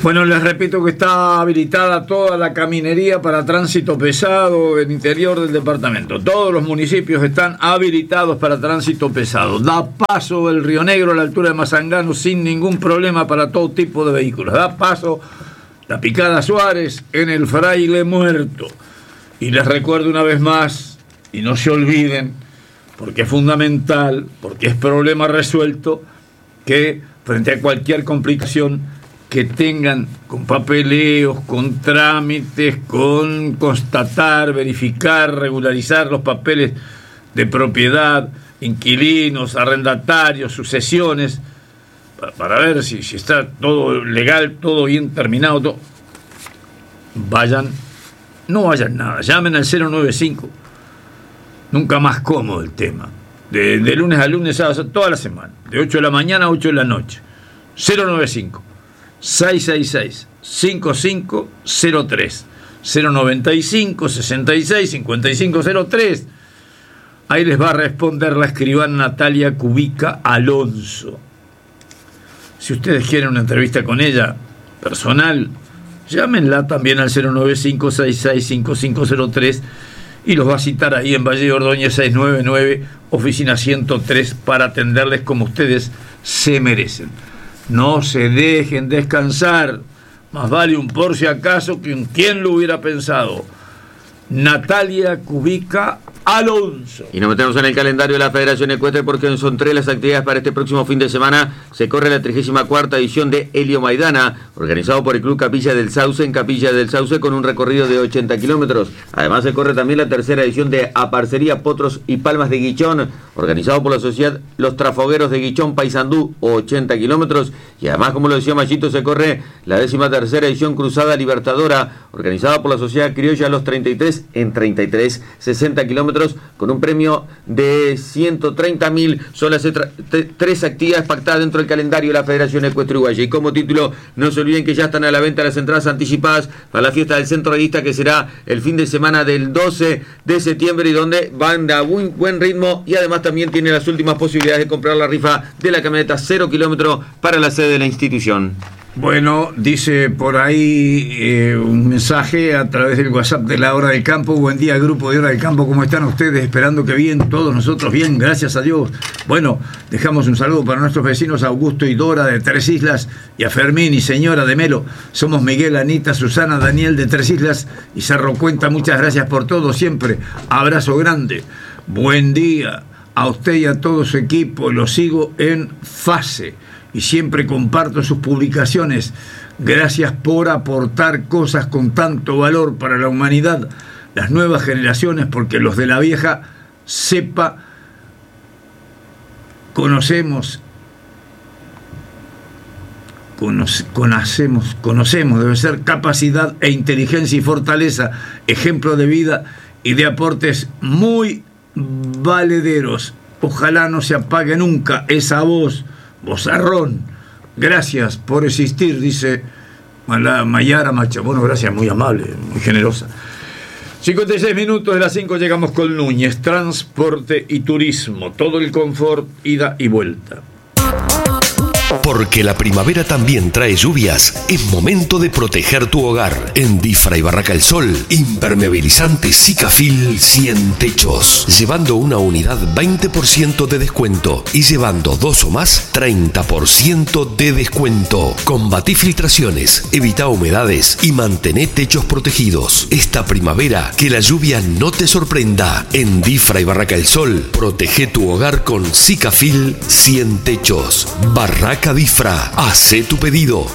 Bueno, les repito que está habilitada toda la caminería para tránsito pesado en el interior del departamento. Todos los municipios están habilitados para tránsito pesado. Da paso el Río Negro a la altura de Mazangano sin ningún problema para todo tipo de vehículos. Da paso la Picada Suárez en el Fraile Muerto. Y les recuerdo una vez más, y no se olviden, porque es fundamental, porque es problema resuelto, que frente a cualquier complicación que tengan con papeleos, con trámites, con constatar, verificar, regularizar los papeles de propiedad, inquilinos, arrendatarios, sucesiones, para ver si está todo legal, todo bien terminado, todo. No vayan nada, llamen al 095, nunca más cómodo el tema, de lunes a lunes, sábado, toda la semana, de 8 de la mañana a 8 de la noche, 095 666-5503, 095-66-5503. Ahí les va a responder la escribana Natalia Cubica Alonso. Si ustedes quieren una entrevista con ella personal, llámenla también al 095-66-5503 y los va a citar ahí en Valle de Ordóñez 699, oficina 103, para atenderles como ustedes se merecen. No se dejen descansar, más vale un por si acaso que un quién lo hubiera pensado. Natalia Cubica Alonso. Y nos metemos en el calendario de la Federación Ecuestre porque son 3 las actividades para este próximo fin de semana. Se corre la 34ª edición de Helio Maidana, organizado por el Club Capilla del Sauce en Capilla del Sauce, con un recorrido de 80 kilómetros. Además se corre también la 3ª edición de Aparcería Potros y Palmas de Guichón, organizado por la sociedad Los Trafogueros de Guichón Paysandú, 80 kilómetros. Y además, como lo decía Machito, se corre la 13ª edición Cruzada Libertadora, organizada por la sociedad criolla Los 33 en 33, 60 kilómetros, con un premio de 130.000. Son las 3 actividades pactadas dentro del calendario de la Federación Ecuestre Uruguaya. Y como título, no se olviden que ya están a la venta las entradas anticipadas para la fiesta del Centro Revista, que será el fin de semana del 12 de septiembre, y donde van a buen ritmo, y además también tiene las últimas posibilidades de comprar la rifa de la camioneta 0 kilómetro para la sede de la institución. Bueno, dice por ahí un mensaje a través del WhatsApp de la Hora del Campo. Buen día, grupo de Hora del Campo, ¿cómo están ustedes? Esperando que bien, todos nosotros bien, gracias a Dios. Bueno, dejamos un saludo para nuestros vecinos Augusto y Dora de Tres Islas, y a Fermín y Señora de Melo. Somos Miguel, Anita, Susana, Daniel de Tres Islas y Cerro Cuenta. Muchas gracias por todo siempre. Abrazo grande. Buen día a usted y a todo su equipo. Lo sigo en Fase y siempre comparto sus publicaciones. Gracias por aportar cosas con tanto valor para la humanidad, las nuevas generaciones, porque los de la vieja cepa conocemos, debe ser capacidad e inteligencia y fortaleza, ejemplo de vida y de aportes muy valederos. Ojalá no se apague nunca esa voz, vozarrón. Gracias por existir, dice Mayara Macha. Bueno, gracias, muy amable, muy generosa. 56 minutos de las 5 llegamos con Núñez, transporte y turismo, todo el confort, ida y vuelta. Porque la primavera también trae lluvias, es momento de proteger tu hogar. En Difra y Barraca El Sol, impermeabilizante Sikafil 100 techos. Llevando una unidad 20% de descuento y llevando 2 o más 30% de descuento. Combatí filtraciones, evita humedades y mantén techos protegidos. Esta primavera, que la lluvia no te sorprenda. En Difra y Barraca El Sol, protege tu hogar con Sikafil 100 techos. Barraca Difra, hace tu pedido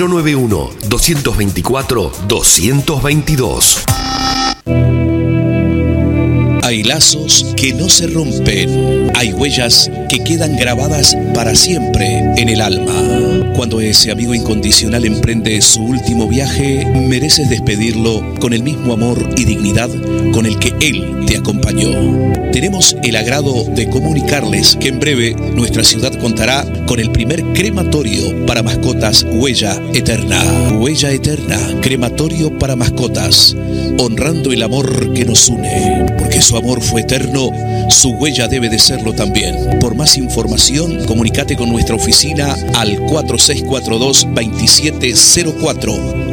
091-224-222. Hay lazos que no se rompen, hay huellas que quedan grabadas para siempre en el alma. Cuando ese amigo incondicional emprende su último viaje, mereces despedirlo con el mismo amor y dignidad con el que él te acompañó. Tenemos el agrado de comunicarles que en breve nuestra ciudad contará con el primer crematorio para mascotas Huella Eterna. Huella Eterna, crematorio para mascotas, honrando el amor que nos une. Porque su amor fue eterno, su huella debe de serlo también. Por más información, comunícate con nuestra oficina al 4642-2704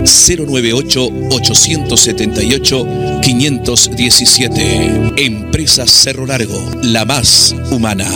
098-878-517. Empresas Cerro Largo, la más humana.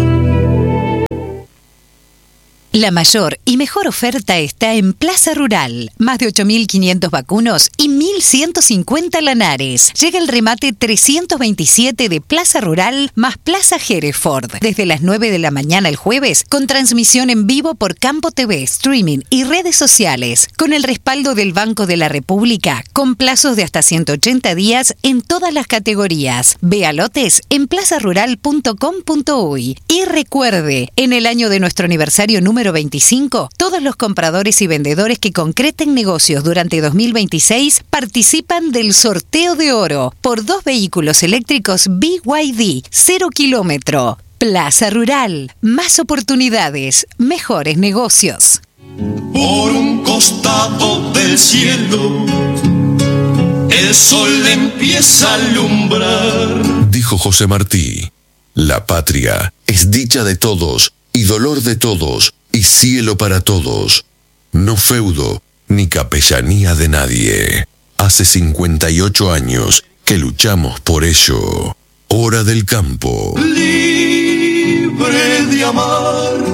La mayor y mejor oferta está en Plaza Rural. Más de 8.500 vacunos y 1.150 lanares. Llega el remate 327 de Plaza Rural más Plaza Hereford. Desde las 9 de la mañana el jueves, con transmisión en vivo por Campo TV, streaming y redes sociales. Con el respaldo del Banco de la República, con plazos de hasta 180 días en todas las categorías. Vea lotes en plazarural.com.uy. Y recuerde, en el año de nuestro aniversario número 25, todos los compradores y vendedores que concreten negocios durante 2026 participan del sorteo de oro por 2 vehículos eléctricos BYD 0 kilómetro. Plaza Rural, más oportunidades, mejores negocios. Por un costado del cielo, el sol empieza a alumbrar. Dijo José Martí, la patria es dicha de todos y dolor de todos y cielo para todos, no feudo ni capellanía de nadie. Hace 58 años que luchamos por ello. Hora del campo. Libre de amar,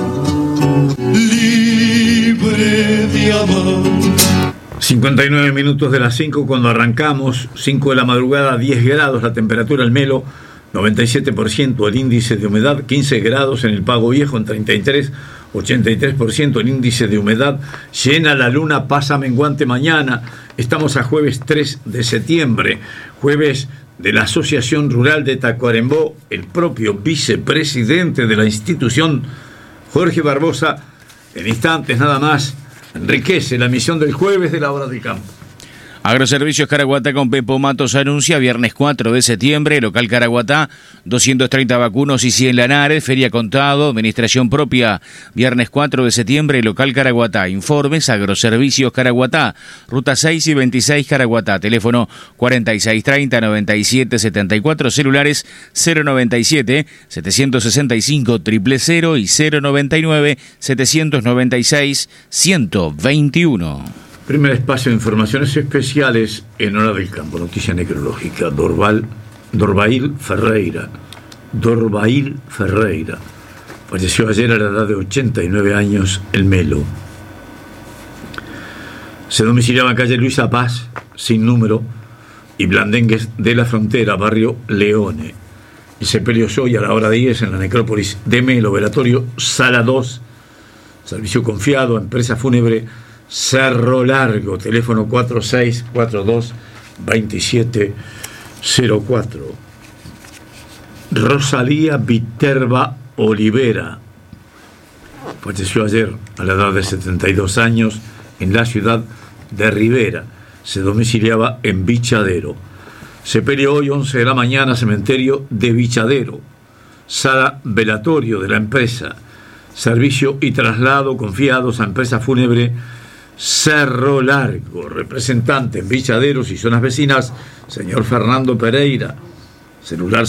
libre de amar. 59 minutos de las 5 cuando arrancamos, 5 de la madrugada, 10 grados la temperatura el Melo, 97% el índice de humedad, 15 grados en el Pago Viejo, en 33, 83% el índice de humedad, llena la luna, pasa menguante mañana. Estamos a jueves 3 de septiembre, jueves de la Asociación Rural de Tacuarembó. El propio vicepresidente de la institución, Jorge Barbosa, en instantes nada más, enriquece la emisión del jueves de la Hora del Campo. Agroservicios Caraguatá con Pepo Matos anuncia viernes 4 de septiembre, local Caraguatá, 230 vacunos y 100 lanares, feria contado, administración propia, viernes 4 de septiembre, local Caraguatá. Informes Agroservicios Caraguatá, ruta 6 y 26 Caraguatá, teléfono 4630-9774, celulares 097-765-000 y 099-796-121. Primer espacio de informaciones especiales en Hora del Campo. Noticia necrológica. Dorbail Ferreira. Falleció ayer a la edad de 89 años el Melo. Se domiciliaba en calle Luisa Paz, sin número, y Blandengues de la Frontera, barrio Leone. El sepelio hoy a la hora 10 en la necrópolis de Melo, velatorio Sala 2, servicio confiado, empresa fúnebre Cerro Largo, teléfono 4642-2704. Rosalía Viterba Olivera falleció ayer a la edad de 72 años en la ciudad de Rivera. Se domiciliaba en Bichadero. Sepelio hoy 11 de la mañana, cementerio de Bichadero. Sala velatorio de la empresa. Servicio y traslado confiados a empresa fúnebre Cerro Largo. Representante en Bichaderos y zonas vecinas, señor Fernando Pereira. Celular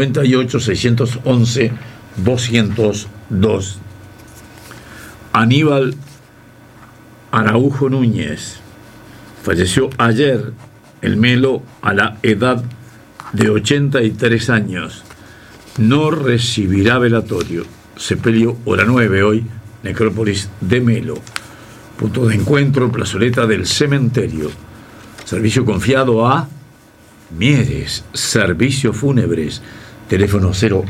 098-611-202. Aníbal Araujo Núñez falleció ayer el Melo a la edad de 83 años. No recibirá velatorio. Sepelio hora 9 hoy, necrópolis de Melo. Punto de encuentro, plazoleta del cementerio. Servicio confiado a Mieres, Servicios Fúnebres. Teléfono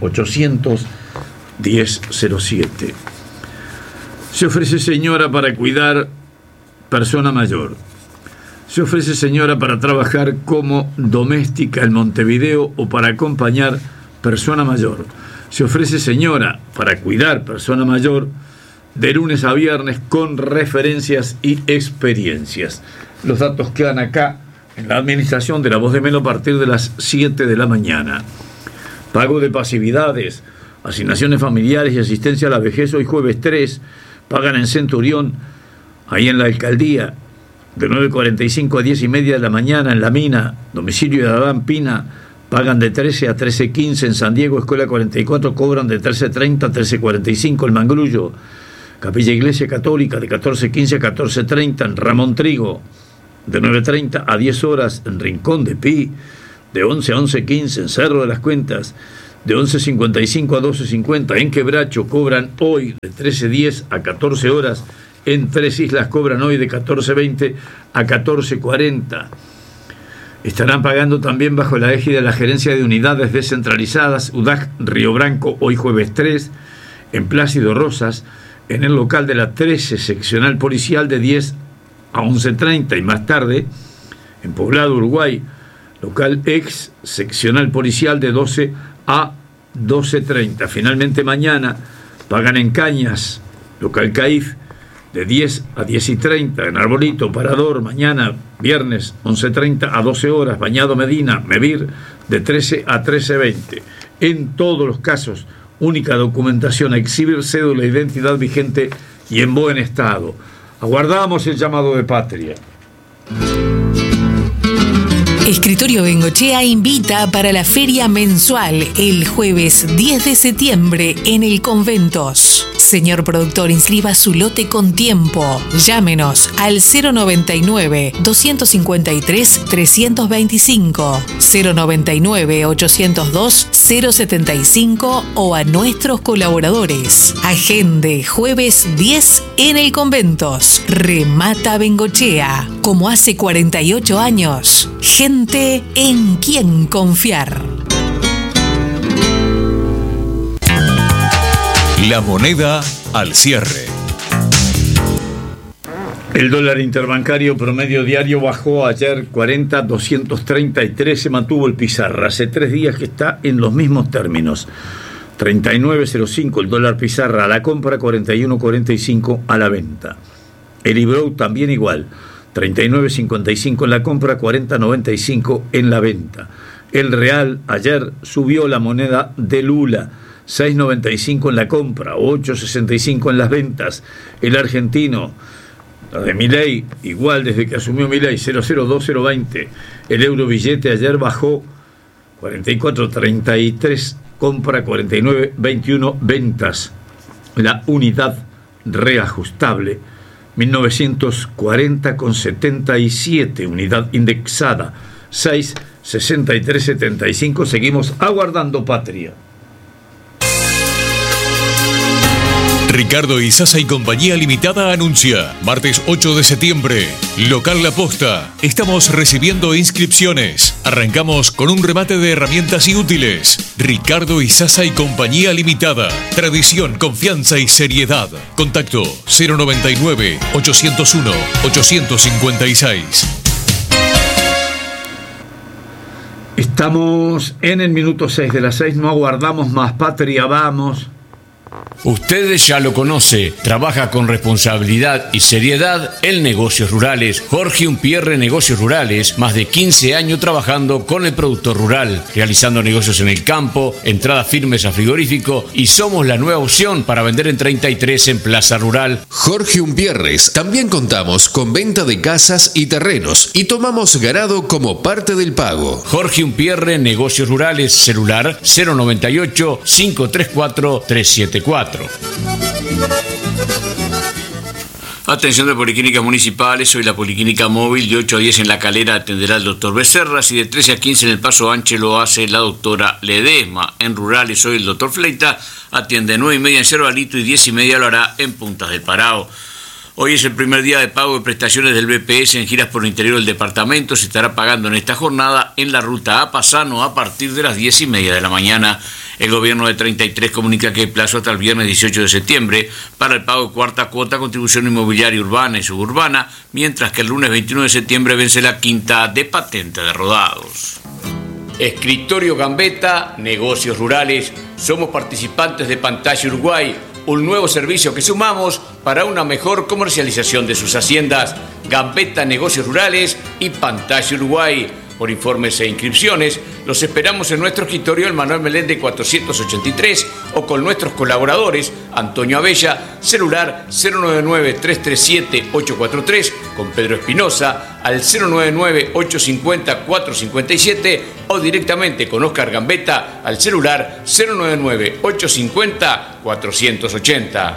0800-1007. Se ofrece señora para cuidar persona mayor. Se ofrece señora para trabajar como doméstica en Montevideo o para acompañar persona mayor. Se ofrece señora para cuidar persona mayor de lunes a viernes con referencias y experiencias. Los datos quedan acá en la administración de La Voz de Melo a partir de las 7 de la mañana. Pago de pasividades, asignaciones familiares y asistencia a la vejez hoy jueves 3, pagan en Centurión, ahí en la alcaldía, de 9:45 a 10:30 de la mañana en La Mina, domicilio de Adán Pina, pagan de 13 a 13:15 en San Diego, Escuela 44, cobran de 13:30 a 13:45 el Mangrullo, Capilla Iglesia Católica de 14:15 a 14:30 en Ramón Trigo, de 9:30 a 10 horas en Rincón de Pi, de 11 a 11:15 en Cerro de las Cuentas, de 11:55 a 12:50 en Quebracho, cobran hoy de 13:10 a 14 horas, en Tres Islas cobran hoy de 14:20 a 14:40. Estarán pagando también bajo la égida de la Gerencia de Unidades Descentralizadas, UDAG Río Branco, hoy jueves 3, en Plácido Rosas, en el local de la 13 seccional policial de 10 a 11:30 y más tarde, en Poblado, Uruguay, local ex seccional policial de 12 a 12:30. Finalmente mañana pagan en Cañas, local CAIF, de 10 a 10:30, en Arbolito, Parador, mañana viernes 11:30 a 12 horas, Bañado Medina, Mevir, de 13 a 13:20. En todos los casos, única documentación a exhibir, cédula de identidad vigente y en buen estado. Aguardamos el llamado de Patria. Escritorio Bengochea invita para la feria mensual el jueves 10 de septiembre en el Conventos. Señor productor, inscriba su lote con tiempo. Llámenos al 099-253-325, 099-802-075 o a nuestros colaboradores. Agende jueves 10 en el Conventos. Remata Bengochea. Como hace 48 años. Gente en quien confiar. La moneda al cierre. El dólar interbancario promedio diario bajó ayer 40,233, se mantuvo el pizarra. Hace 3 días que está en los mismos términos. 39,05 el dólar pizarra a la compra, 41,45 a la venta. El Ibrow también igual. 39,55 en la compra, 40,95 en la venta. El real ayer subió la moneda de Lula, 6,95 en la compra, 8,65 en las ventas. El argentino, la de Milei, igual desde que asumió Milei, 0,02020. El euro billete ayer bajó 44,33, compra 49,21 ventas. La unidad reajustable 1940,77, unidad indexada 6,6375. Seguimos aguardando Patria. Ricardo Izaza y Compañía Limitada anuncia, martes 8 de septiembre, local La Posta. Estamos recibiendo inscripciones. Arrancamos con un remate de herramientas y útiles. Ricardo Izaza y Compañía Limitada. Tradición, confianza y seriedad. Contacto 099-801-856. Estamos en el minuto 6 de las 6, no aguardamos más Patria, vamos. Ustedes ya lo conoce, trabaja con responsabilidad y seriedad en negocios rurales. Jorge Umpierre Negocios Rurales, más de 15 años trabajando con el productor rural, realizando negocios en el campo, entradas firmes a frigorífico y somos la nueva opción para vender en 33 en Plaza Rural. Jorge Umpierres, también contamos con venta de casas y terrenos y tomamos ganado como parte del pago. Jorge Umpierre Negocios Rurales, celular 098-534-374. Atención de policlínicas municipales, hoy la policlínica móvil de 8 a 10 en La Calera atenderá al doctor Becerras y de 13 a 15 en el Paso Anche lo hace la doctora Ledesma. En rurales hoy el doctor Fleita atiende 9:30 en Cerro Alito y 10:30 lo hará en Puntas del Parao. Hoy es el primer día de pago de prestaciones del BPS en giras por el interior del departamento. Se estará pagando en esta jornada en la ruta a Pasano a partir de las 10:30 de la mañana. El gobierno de 33 comunica que hay plazo hasta el viernes 18 de septiembre para el pago de cuarta cuota contribución inmobiliaria urbana y suburbana, mientras que el lunes 21 de septiembre vence la quinta de patente de rodados. Escritorio Gambetta, negocios rurales. Somos participantes de Pantalla Uruguay, un nuevo servicio que sumamos para una mejor comercialización de sus haciendas. Gambetta Negocios Rurales y Pantalla Uruguay. Por informes e inscripciones, los esperamos en nuestro escritorio en Manuel Meléndez 483 o con nuestros colaboradores, Antonio Abella, celular 099-337-843, con Pedro Espinosa al 099-850-457 o directamente con Oscar Gambetta al celular 099-850-480.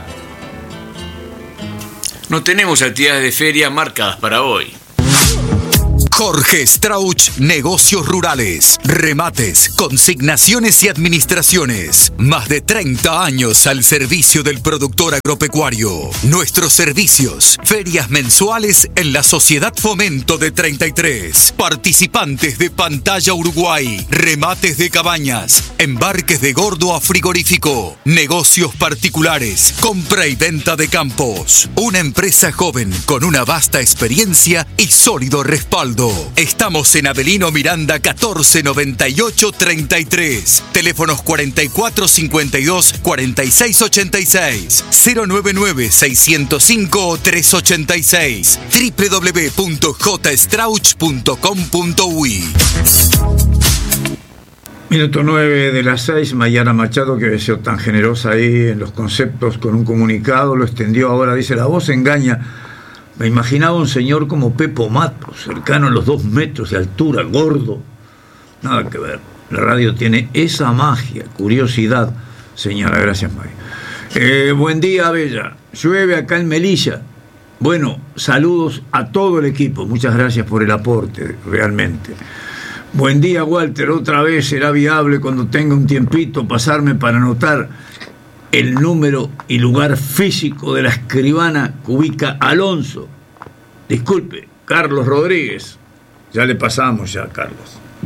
No tenemos actividades de feria marcadas para hoy. Jorge Strauch, Negocios Rurales, remates, consignaciones y administraciones. Más de 30 años al servicio del productor agropecuario. Nuestros servicios, ferias mensuales en la Sociedad Fomento de 33. Participantes de Pantalla Uruguay, remates de cabañas, embarques de gordo a frigorífico, negocios particulares, compra y venta de campos. Una empresa joven con una vasta experiencia y sólido respaldo. Estamos en Avelino Miranda 1498 33. Teléfonos 4452 4686 099 605 386 www.jstrauch.com.uy. Minuto 9 de las 6, Mayara Machado, que había sido tan generosa ahí en los conceptos con un comunicado, lo extendió ahora, dice: la voz engaña. Me imaginaba un señor como Pepo Matos, cercano a los 2 metros de altura, gordo. Nada que ver. La radio tiene esa magia, curiosidad. Señora, gracias, María. Buen día, Bella. Llueve acá en Melilla. Bueno, saludos a todo el equipo. Muchas gracias por el aporte, realmente. Buen día, Walter. Otra vez será viable cuando tenga un tiempito pasarme para anotar el número y lugar físico de la escribana que ubica Alonso. Disculpe, Carlos Rodríguez. Ya le pasamos ya, Carlos.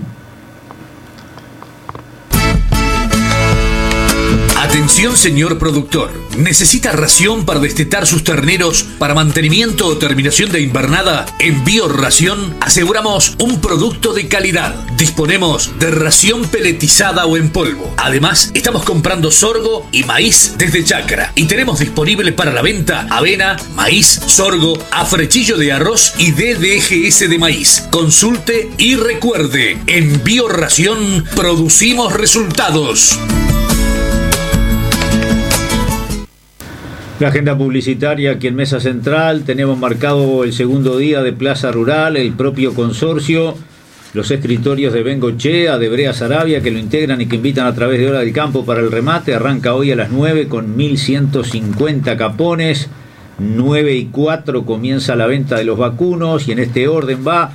Atención, señor productor. ¿Necesita ración para destetar sus terneros para mantenimiento o terminación de invernada? En Bioración aseguramos un producto de calidad. Disponemos de ración peletizada o en polvo. Además, estamos comprando sorgo y maíz desde Chacra. Y tenemos disponible para la venta avena, maíz, sorgo, afrechillo de arroz y DDGS de maíz. Consulte y recuerde, en Bioración producimos resultados. La agenda publicitaria aquí en Mesa Central. Tenemos marcado el segundo día de Plaza Rural, el propio consorcio, los escritorios de Bengochea, de Brea Sarabia, que lo integran y que invitan a través de Hora del Campo para el remate. Arranca hoy a las 9 con 1.150 capones. 9:04 comienza la venta de los vacunos y en este orden va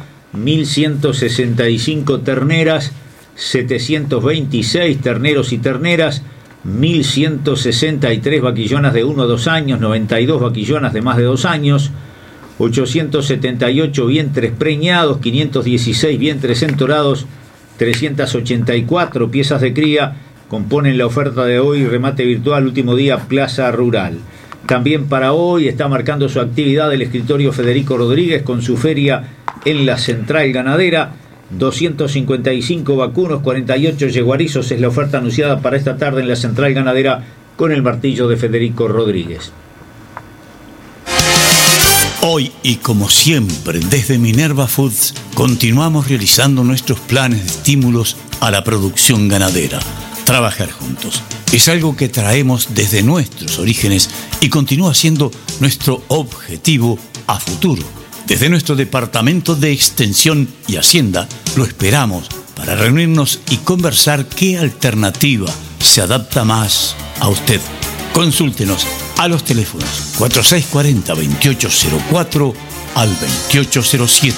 1.165 terneras, 726 terneros y terneras, 1.163 vaquillonas de 1 a 2 años, 92 vaquillonas de más de 2 años, 878 vientres preñados, 516 vientres entorados, 384 piezas de cría componen la oferta de hoy, remate virtual, último día, Plaza Rural. También para hoy está marcando su actividad el escritorio Federico Rodríguez con su feria en la Central Ganadera. 255 vacunos, 48 yeguarizos es la oferta anunciada para esta tarde en la Central Ganadera con el martillo de Federico Rodríguez. Hoy y como siempre desde Minerva Foods continuamos realizando nuestros planes de estímulos a la producción ganadera. Trabajar juntos es algo que traemos desde nuestros orígenes y continúa siendo nuestro objetivo a futuro. Desde nuestro Departamento de Extensión y Hacienda lo esperamos para reunirnos y conversar qué alternativa se adapta más a usted. Consúltenos a los teléfonos 4640-2804 al 2807.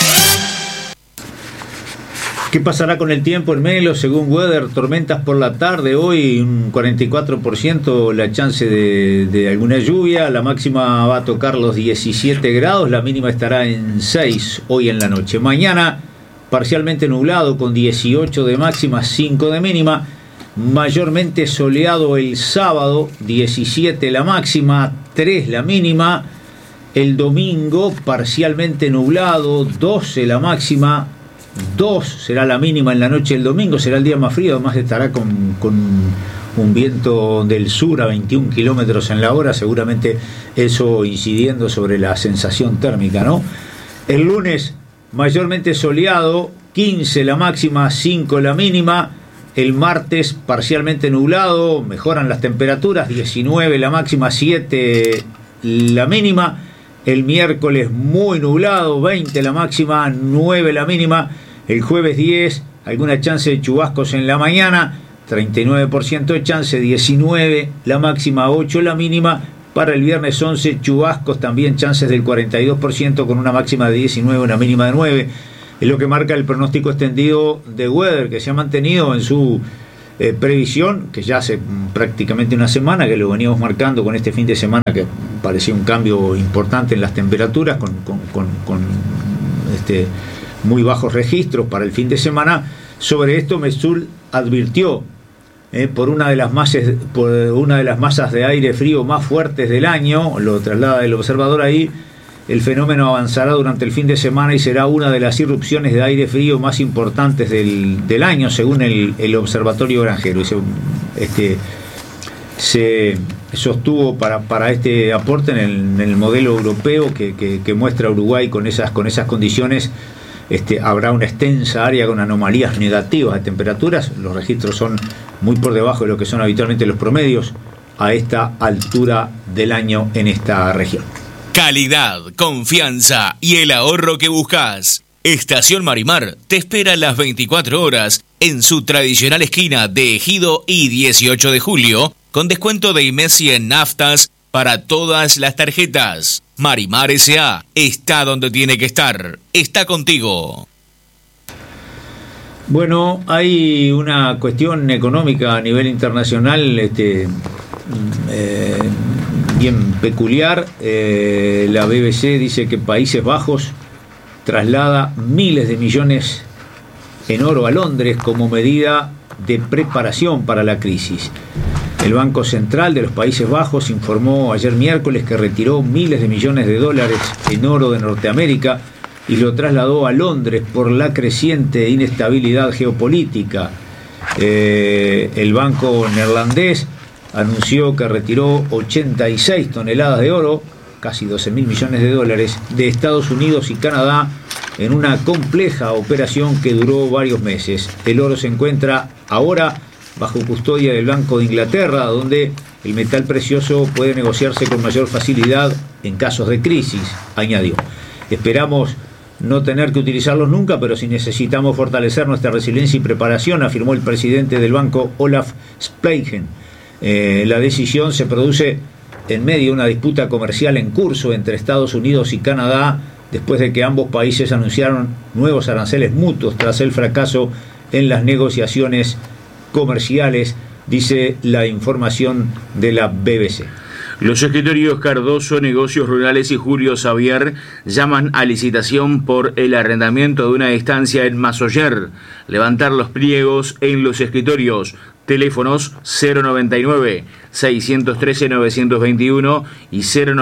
¿Qué pasará con el tiempo en Melo? Según Weather, tormentas por la tarde, hoy un 44% la chance de alguna lluvia, la máxima va a tocar los 17 grados, la mínima estará en 6 hoy en la noche. Mañana parcialmente nublado con 18 de máxima, 5 de mínima, mayormente soleado el sábado, 17 la máxima, 3 la mínima, el domingo parcialmente nublado, 12 la máxima, 2 será la mínima en la noche del domingo, será el día más frío, además estará con un viento del sur a 21 kilómetros en la hora, seguramente eso incidiendo sobre la sensación térmica, ¿no? El lunes mayormente soleado, 15 la máxima, 5 la mínima. El martes parcialmente nublado, mejoran las temperaturas, 19 la máxima, 7 la mínima. El miércoles muy nublado, 20 la máxima, 9 la mínima. El jueves 10, alguna chance de chubascos en la mañana, 39% de chance, 19 la máxima, 8 la mínima. Para el viernes 11, chubascos, también chances del 42%, con una máxima de 19, una mínima de 9. Es lo que marca el pronóstico extendido de Weather, que se ha mantenido en su previsión, que ya hace prácticamente una semana que lo veníamos marcando con este fin de semana, que parecía un cambio importante en las temperaturas, con muy bajos registros para el fin de semana. Sobre esto, Mesul advirtió por una de las masas de aire frío más fuertes del año, lo traslada el observador ahí. El fenómeno avanzará durante el fin de semana y será una de las irrupciones de aire frío más importantes del año, según el Observatorio Granjero. Se sostuvo para este aporte en el modelo europeo que muestra Uruguay con esas condiciones. Habrá una extensa área con anomalías negativas de temperaturas. Los registros son muy por debajo de lo que son habitualmente los promedios a esta altura del año en esta región. Calidad, confianza y el ahorro que buscas. Estación Marimar te espera las 24 horas en su tradicional esquina de Ejido y 18 de julio, con descuento de IMESI en naftas para todas las tarjetas. Marimar S.A. está donde tiene que estar. Está contigo. Bueno, hay una cuestión económica a nivel internacional bien peculiar. La BBC dice que Países Bajos traslada miles de millones en oro a Londres como medida de preparación para la crisis. El Banco Central de los Países Bajos informó ayer miércoles que retiró miles de millones de dólares en oro de Norteamérica y lo trasladó a Londres por la creciente inestabilidad geopolítica. El banco neerlandés anunció que retiró 86 toneladas de oro, casi 12.000 millones de dólares, de Estados Unidos y Canadá en una compleja operación que duró varios meses. El oro se encuentra ahora bajo custodia del Banco de Inglaterra, donde el metal precioso puede negociarse con mayor facilidad en casos de crisis, añadió. Esperamos no tener que utilizarlos nunca, pero si necesitamos fortalecer nuestra resiliencia y preparación, afirmó el presidente del banco, Olaf Spleichen. La decisión se produce en medio de una disputa comercial en curso entre Estados Unidos y Canadá, después de que ambos países anunciaron nuevos aranceles mutuos tras el fracaso en las negociaciones comerciales, dice la información de la BBC. Los escritorios Cardoso, Negocios Rurales y Julio Xavier llaman a licitación por el arrendamiento de una estancia en Masoyer. Levantar los pliegos en los escritorios. Teléfonos 099-613-921 y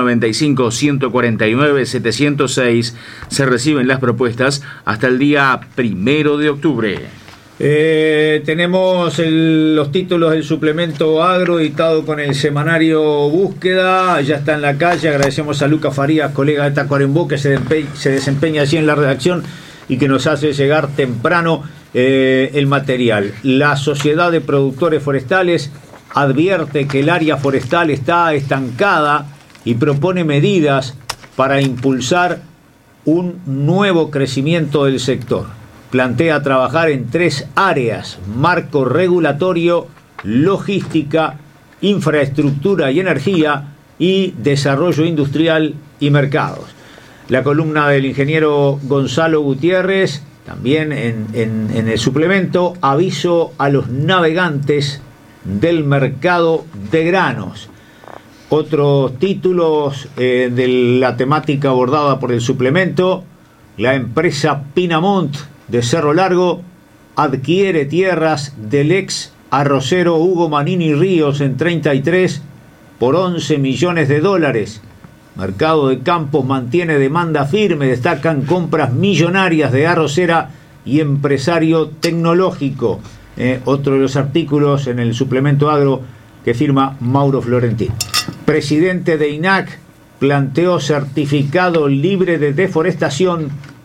095-149-706. Se reciben las propuestas hasta el día 1 de octubre. Tenemos los títulos del suplemento agro editado con el semanario Búsqueda. Ya está en la calle. Agradecemos a Lucas Farías, colega de Tacuarembó, que se desempeña allí en la redacción y que nos hace llegar temprano el material. La Sociedad de Productores Forestales advierte que el área forestal está estancada y propone medidas para impulsar un nuevo crecimiento del sector. Plantea trabajar en 3 áreas: marco regulatorio, logística, infraestructura y energía, y desarrollo industrial y mercados. La columna del ingeniero Gonzalo Gutiérrez, también en el suplemento, aviso a los navegantes del mercado de granos. Otros títulos de la temática abordada por el suplemento: la empresa Pinamont de Cerro Largo adquiere tierras del ex arrocero Hugo Manini Ríos en 33 por 11 millones de dólares. Mercado de Campos mantiene demanda firme, destacan compras millonarias de arrocera y empresario tecnológico. Otro de los artículos en el suplemento agro que firma Mauro Florentín. Presidente de INAC planteó certificado libre de deforestación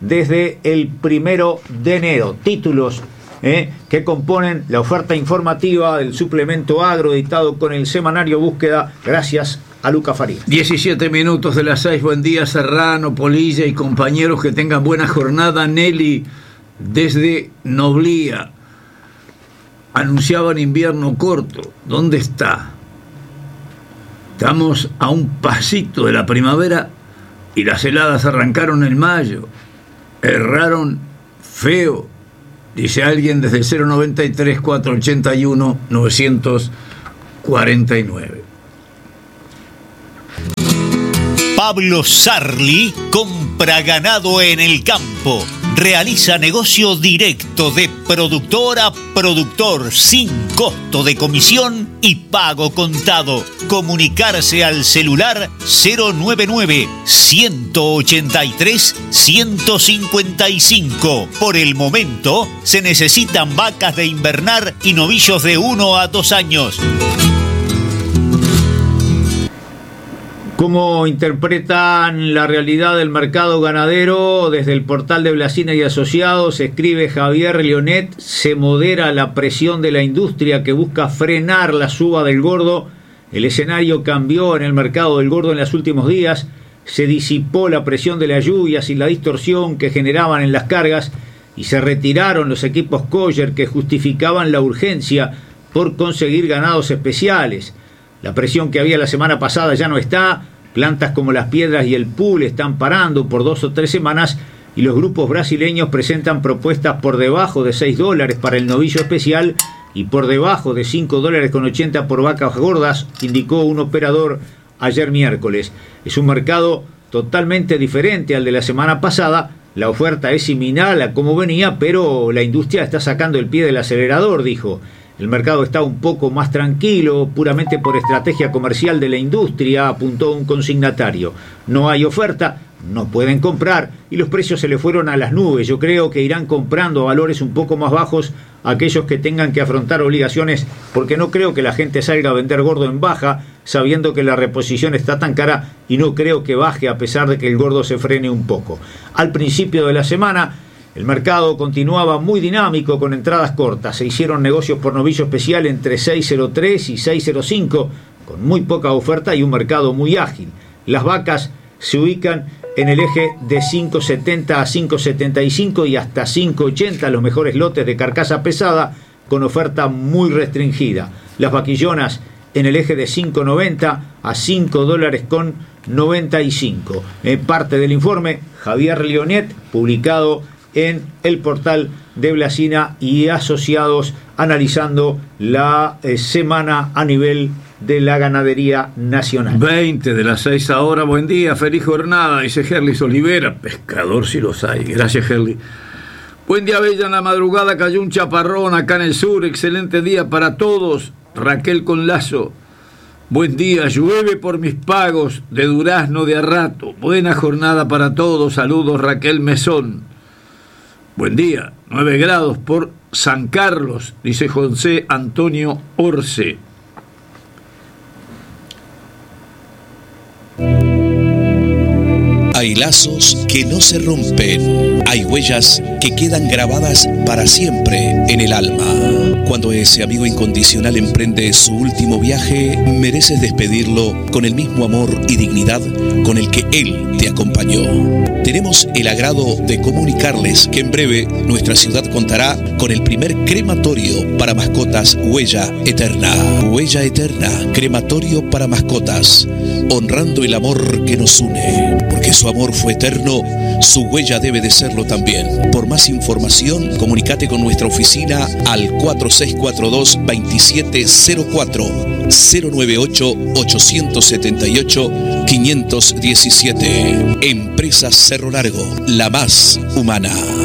desde el 1 de enero. Títulos que componen la oferta informativa del suplemento agro editado con el semanario Búsqueda, gracias a Luca Farías. 17 minutos de las 6. Buen día, Serrano, Polilla y compañeros, que tengan buena jornada. Nelly desde Noblía. Anunciaban invierno corto. ¿Dónde está? Estamos a un pasito de la primavera y las heladas arrancaron en mayo. Erraron feo, dice alguien desde el 093-481-949. Pablo Sarli compra ganado en el campo. Realiza negocio directo de productor a productor sin costo de comisión y pago contado. Comunicarse al celular 099-183-155. Por el momento se necesitan vacas de invernar y novillos de 1 a 2 años. ¿Cómo interpretan la realidad del mercado ganadero? Desde el portal de Blasina y Asociados escribe Javier Leonet: se modera la presión de la industria que busca frenar la suba del gordo. El escenario cambió en el mercado del gordo en los últimos días. Se disipó la presión de las lluvias y la distorsión que generaban en las cargas y se retiraron los equipos Coller que justificaban la urgencia por conseguir ganados especiales. La presión que había la semana pasada ya no está. Plantas como Las Piedras y el Pool están parando por 2 o 3 semanas y los grupos brasileños presentan propuestas por debajo de $6 para el novillo especial y por debajo de $5.80 por vacas gordas, indicó un operador ayer miércoles. Es un mercado totalmente diferente al de la semana pasada. La oferta es similar a como venía, pero la industria está sacando el pie del acelerador, dijo. El mercado está un poco más tranquilo, puramente por estrategia comercial de la industria, apuntó un consignatario. No hay oferta, no pueden comprar y los precios se le fueron a las nubes. Yo creo que irán comprando a valores un poco más bajos aquellos que tengan que afrontar obligaciones, porque no creo que la gente salga a vender gordo en baja, sabiendo que la reposición está tan cara, y no creo que baje a pesar de que el gordo se frene un poco. Al principio de la semana, el mercado continuaba muy dinámico con entradas cortas. Se hicieron negocios por novillo especial entre 6.03 y 6.05, con muy poca oferta y un mercado muy ágil. Las vacas se ubican en el eje de 5.70 a 5.75 y hasta 5.80, los mejores lotes de carcasa pesada, con oferta muy restringida. Las vaquillonas en el eje de 5.90 a $5.95. Parte del informe, Javier Leonet, publicado en el portal de Blasina y Asociados, analizando la semana a nivel de la ganadería nacional. 20 de las 6 ahora. Buen día, feliz jornada, dice Gerlis Olivera, pescador si los hay. Gracias, Gerlis. Buen día, bella, en la madrugada cayó un chaparrón acá en el sur, excelente día para todos. Raquel con Lazo. Buen día, llueve por mis pagos de durazno de a rato. Buena jornada para todos, saludos, Raquel Mesón. Buen día, 9 grados por San Carlos, dice José Antonio Orce. Hay lazos que no se rompen, hay huellas que quedan grabadas para siempre en el alma. Cuando ese amigo incondicional emprende su último viaje, mereces despedirlo con el mismo amor y dignidad con el que él te acompañó. Tenemos el agrado de comunicarles que en breve nuestra ciudad contará con el primer crematorio para mascotas Huella Eterna. Huella Eterna, crematorio para mascotas, honrando el amor que nos une. Porque su amor fue eterno, su huella debe de serlo también. Por más información, comunícate con nuestra oficina al 4642-2704 098-878-517. Empresa Cerro Largo, la más humana.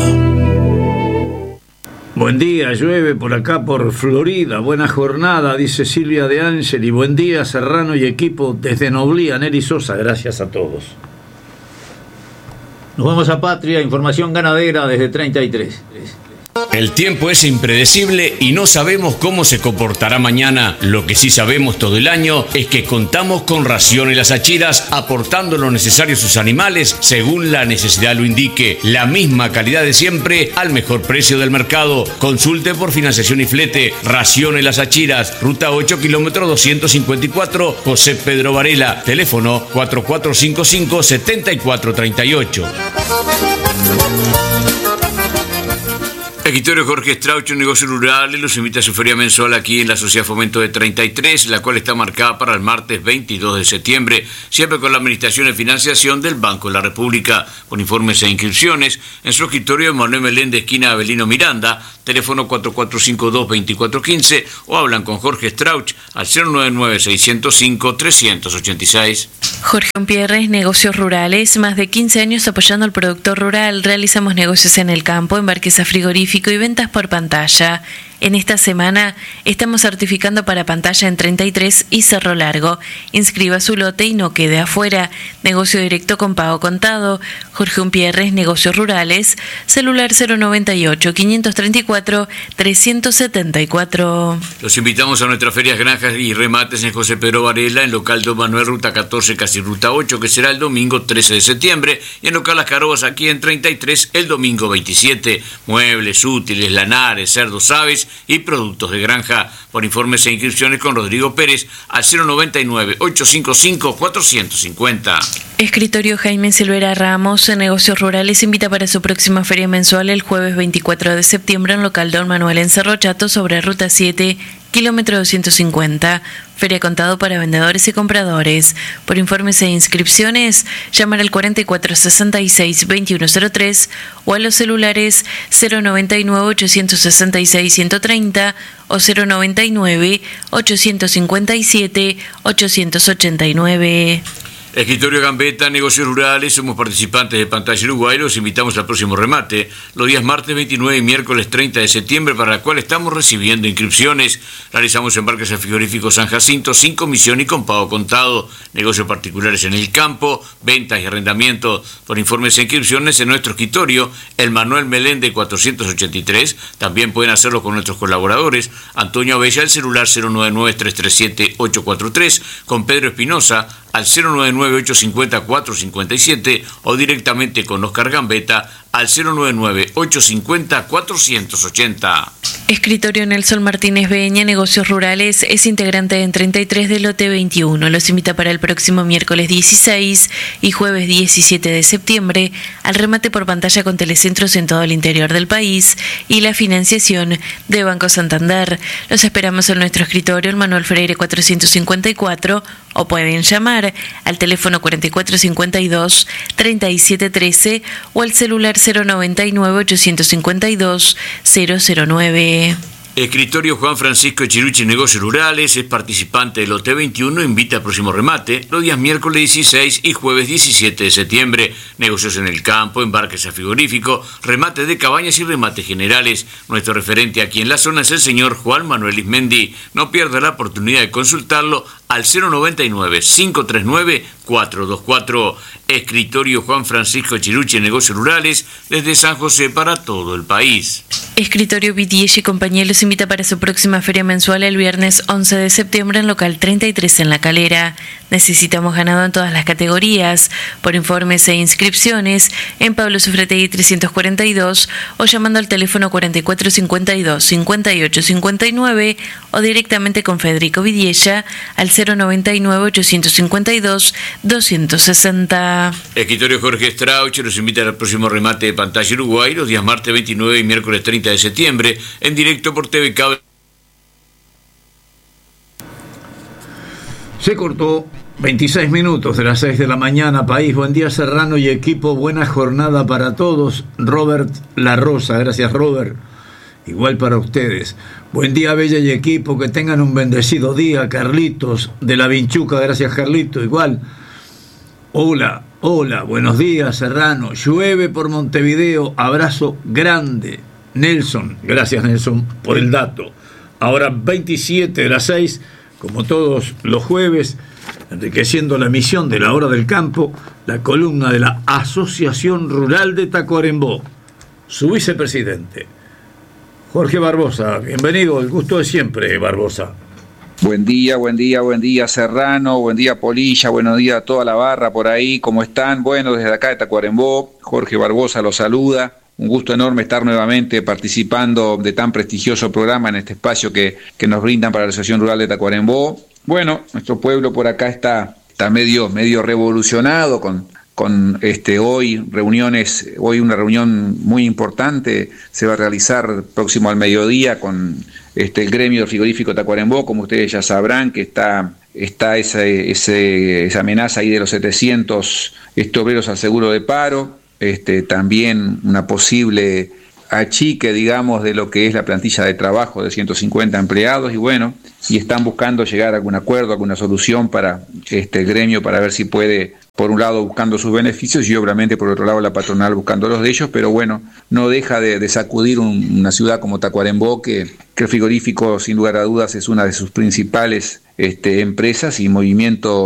Buen día, llueve por acá por Florida. Buena jornada, dice Silvia de Ángel. Y buen día, Serrano y equipo desde Noblía, Neri Sosa. Gracias a todos. Nos vamos a Patria, información ganadera desde 33. El tiempo es impredecible y no sabemos cómo se comportará mañana. Lo que sí sabemos todo el año es que contamos con Raciones Las Achiras, aportando lo necesario a sus animales según la necesidad lo indique. La misma calidad de siempre al mejor precio del mercado. Consulte por financiación y flete. Raciones Las Achiras, ruta 8, kilómetro 254, José Pedro Varela. Teléfono 4455-7438. Escritorio Jorge Strauch, Negocios Rurales, los invita a su feria mensual aquí en la Sociedad Fomento de 33, la cual está marcada para el martes 22 de septiembre, siempre con la Administración de Financiación del Banco de la República. Con informes e inscripciones, en su escritorio de Manuel Meléndez, esquina Avelino Miranda, teléfono 4452-2415, o hablan con Jorge Strauch al 099-605-386. Jorge Umpierres, Negocios Rurales, más de 15 años apoyando al productor rural. Realizamos negocios en el campo, embarques a frigorífico y ventas por pantalla. En esta semana estamos certificando para pantalla en 33 y Cerro Largo. Inscriba su lote y no quede afuera. Negocio directo con pago contado. Jorge Umpierres, Negocios Rurales, celular 098-534-374. Los invitamos a nuestras ferias, granjas y remates en José Pedro Varela, en local Don Manuel, ruta 14, casi ruta 8, que será el domingo 13 de septiembre, y en local Las Carobas, aquí en 33, el domingo 27. Muebles, útiles, lanares, cerdos, aves y productos de granja. Por informes e inscripciones con Rodrigo Pérez al 099-855-450. Escritorio Jaime Silvera Ramos, en Negocios Rurales, invita para su próxima feria mensual el jueves 24 de septiembre en local Don Manuel en Cerro Chato, sobre ruta 7, kilómetro 250. Feria contado para vendedores y compradores. Por informes e inscripciones, llamar al 4466-2103 o a los celulares 099-866-130 o 099-857-889. Escritorio Gambetta, Negocios Rurales, somos participantes de Pantalla Uruguay, los invitamos al próximo remate, los días martes 29 y miércoles 30 de septiembre, para la cual estamos recibiendo inscripciones. Realizamos embarques al frigorífico San Jacinto sin comisión y con pago contado, negocios particulares en el campo, ventas y arrendamiento. Por informes e inscripciones en nuestro escritorio, el Manuel Meléndez 483, también pueden hacerlo con nuestros colaboradores, Antonio Abella, el celular 099-337-843, con Pedro Espinosa, al 099-850-457 o directamente con Oscar Gambetta al 099-850-480. Escritorio Nelson Martínez Beña, Negocios Rurales, es integrante en 33 del lote 21. Los invita para el próximo miércoles 16 y jueves 17 de septiembre al remate por pantalla con telecentros en todo el interior del país y la financiación de Banco Santander. Los esperamos en nuestro escritorio, el Manuel Freire 454, o pueden llamar al teléfono 4452-3713 o al celular 099-852-009. Escritorio Juan Francisco Chiruchi, Negocios Rurales, es participante del lote 21, invita al próximo remate, los días miércoles 16 y jueves 17 de septiembre. Negocios en el campo, embarques a frigorífico, remate de cabañas y remates generales. Nuestro referente aquí en la zona es el señor Juan Manuel Ismendi. No pierda la oportunidad de consultarlo al 099-539-424. Escritorio Juan Francisco Chiruchi, Negocios Rurales, desde San José para todo el país. Escritorio Vitiello y compañía los invita para su próxima feria mensual el viernes 11 de septiembre en local 33 en La Calera. Necesitamos ganado en todas las categorías. Por informes e inscripciones en Pablo Sufretegui 342 o llamando al teléfono 4452-5859 o directamente con Federico Vidiella al 099-852-260. Escritorio Jorge Strauch los invita al próximo remate de Pantalla Uruguay los días martes 29 y miércoles 30 de septiembre en directo por TV Cable. Se cortó 26 minutos de las 6 de la mañana, país. Buen día, Serrano y equipo. Buena jornada para todos. Robert La Rosa, gracias, Robert. Igual para ustedes. Buen día, Bella y equipo. Que tengan un bendecido día. Carlitos de la Vinchuca, gracias, Carlito. Igual. Hola, buenos días, Serrano. Llueve por Montevideo. Abrazo grande. Nelson, gracias, Nelson, por el dato. Ahora 27 de las 6. Como todos los jueves, enriqueciendo la emisión de La Hora del Campo, la columna de la Asociación Rural de Tacuarembó. Su vicepresidente, Jorge Barbosa. Bienvenido, el gusto de siempre, Barbosa. Buen día Serrano, buen día Polilla, buenos días a toda la barra por ahí, ¿cómo están? Bueno, desde acá de Tacuarembó, Jorge Barbosa los saluda. Un gusto enorme estar nuevamente participando de tan prestigioso programa en este espacio que nos brindan para la Asociación Rural de Tacuarembó. Bueno, nuestro pueblo por acá está medio revolucionado con hoy una reunión muy importante se va a realizar próximo al mediodía con el gremio del frigorífico Tacuarembó, como ustedes ya sabrán que está esa amenaza ahí de los 700 obreros al seguro de paro, también una posible achique, digamos, de lo que es la plantilla de trabajo de 150 empleados y están buscando llegar a algún acuerdo, alguna solución para el gremio para ver si puede, por un lado buscando sus beneficios y obviamente por otro lado la patronal buscando los de ellos, pero bueno, no deja de sacudir una ciudad como Tacuarembó que el frigorífico sin lugar a dudas es una de sus principales empresas y movimiento